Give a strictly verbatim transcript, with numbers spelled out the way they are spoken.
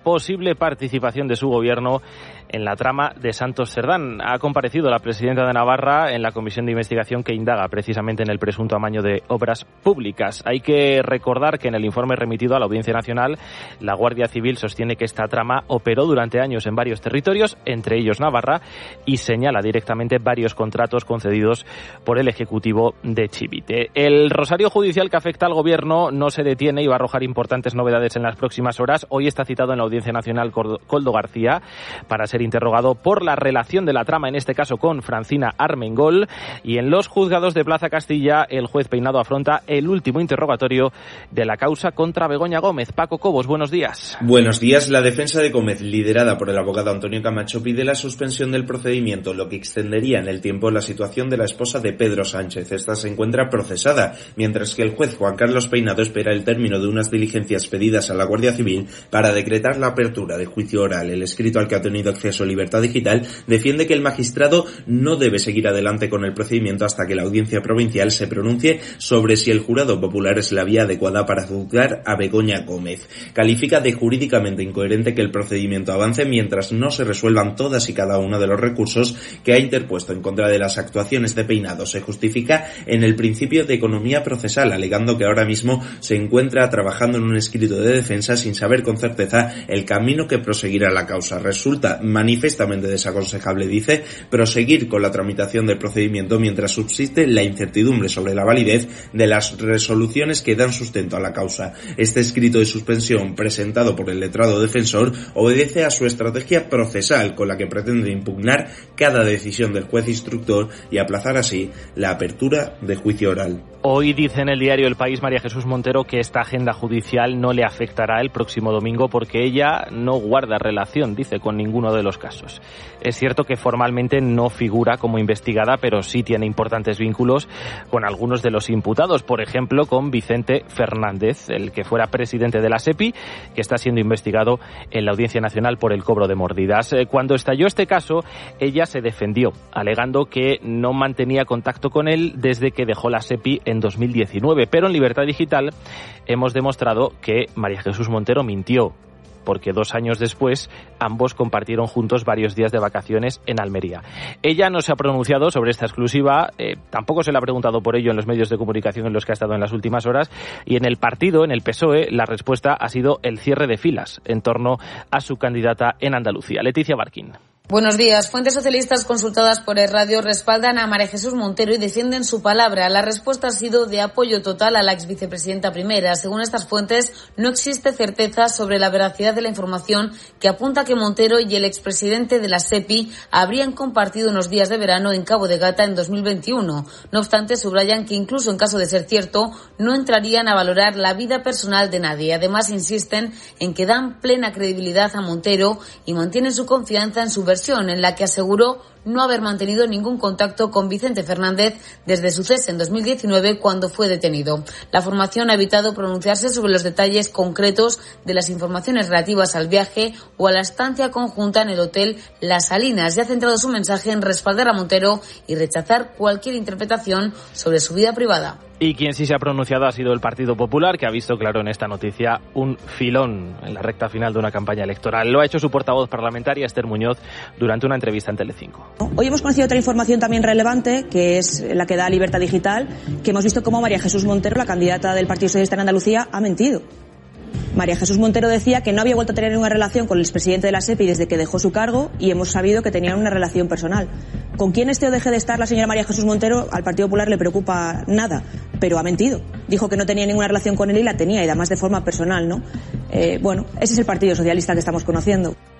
posible participación de su gobierno en la trama de Santos Cerdán. Ha comparecido la presidenta de Navarra en la comisión de investigación que indaga precisamente en el presunto amaño de obras públicas. Hay que recordar que en el informe remitido a la Audiencia Nacional, la Guardia Civil sostiene que esta trama operó durante años en varios territorios, entre ellos Navarra, y señala directamente varios contratos concedidos por el Ejecutivo de Chivite. El rosario judicial que afecta al gobierno no se detiene y va a arrojar importantes novedades en las próximas horas. Hoy está citado en la Audiencia Nacional Koldo García para ser interrogado por la relación de la trama, en este caso con Francina Armengol, y en los juzgados de Plaza Castilla el juez Peinado afronta el último interrogatorio de la causa contra Begoña Gómez. Paco Cobos, buenos días. Buenos días. La defensa de Gómez, liderada por el abogado Antonio Camacho, pide la suspensión del procedimiento, lo que extendería en el tiempo la situación de la esposa de Pedro Sánchez. Esta se encuentra procesada, mientras que el juez Juan Carlos Peinado espera el término de unas diligencias pedidas a la Guardia Civil para decretar la apertura de juicio oral. El escrito al que ha tenido acceso Libertad Digital defiende que el magistrado no debe seguir adelante con el procedimiento hasta que la Audiencia Provincial se pronuncie sobre si el jurado popular es la vía adecuada para juzgar a Begoña Gómez. Califica de jurídicamente incoherente que el procedimiento avance mientras no se resuelvan todas y cada uno de los recursos que ha interpuesto en contra de las actuaciones de Peinado. Se justifica en el principio de economía procesal, alegando que ahora mismo se encuentra trabajando en un escrito de defensa sin saber con certeza el camino que proseguirá la causa. Resulta manifestamente desaconsejable, dice, proseguir con la tramitación del procedimiento mientras subsiste la incertidumbre sobre la validez de las resoluciones que dan sustento a la causa. Este escrito de suspensión, presentado por el letrado defensor, obedece a su estrategia procesal con la que pretende impugnar cada decisión del juez instructor y aplazar así la apertura de juicio oral. Hoy dice en el diario El País María Jesús Montero que esta agenda judicial no le afectará el próximo domingo porque ella no guarda relación, dice, con ninguno de los casos. Es cierto que formalmente no figura como investigada, pero sí tiene importantes vínculos con algunos de los imputados, por ejemplo con Vicente Fernández, el que fuera presidente de la SEPI, que está siendo investigado en la Audiencia Nacional por el cobro de mordidas. Cuando estalló este caso, ella se defendió, alegando que no mantenía contacto con él desde que dejó la SEPI en dos mil diecinueve, pero en Libertad Digital hemos demostrado que María Jesús Montero mintió, porque dos años después ambos compartieron juntos varios días de vacaciones en Almería. Ella no se ha pronunciado sobre esta exclusiva, eh, tampoco se le ha preguntado por ello en los medios de comunicación en los que ha estado en las últimas horas, y en el partido, en el P S O E, la respuesta ha sido el cierre de filas en torno a su candidata en Andalucía. Leticia Barquín. Buenos días. Fuentes socialistas consultadas por el radio respaldan a María Jesús Montero y defienden su palabra. La respuesta ha sido de apoyo total a la exvicepresidenta primera. Según estas fuentes, no existe certeza sobre la veracidad de la información que apunta que Montero y el expresidente de la SEPI habrían compartido unos días de verano en Cabo de Gata en dos mil veintiuno. No obstante, subrayan que incluso en caso de ser cierto, no entrarían a valorar la vida personal de nadie. Además, insisten en que dan plena credibilidad a Montero y mantienen su confianza en su versión, en la que aseguró no haber mantenido ningún contacto con Vicente Fernández desde su cese en dos mil diecinueve, cuando fue detenido. La formación ha evitado pronunciarse sobre los detalles concretos de las informaciones relativas al viaje o a la estancia conjunta en el hotel Las Salinas, y ha centrado su mensaje en respaldar a Montero y rechazar cualquier interpretación sobre su vida privada. Y quien sí se ha pronunciado ha sido el Partido Popular, que ha visto claro en esta noticia un filón en la recta final de una campaña electoral. Lo ha hecho su portavoz parlamentaria, Esther Muñoz, durante una entrevista en Telecinco. Hoy hemos conocido otra información también relevante, que es la que da Libertad Digital, que hemos visto cómo María Jesús Montero, la candidata del Partido Socialista en Andalucía, ha mentido. María Jesús Montero decía que no había vuelto a tener una relación con el expresidente de la SEPI desde que dejó su cargo, y hemos sabido que tenían una relación personal. Con quién esté o deje de estar la señora María Jesús Montero, al Partido Popular le preocupa nada, pero ha mentido. Dijo que no tenía ninguna relación con él y la tenía, y además de forma personal, ¿no? Eh, bueno, ese es el Partido Socialista que estamos conociendo.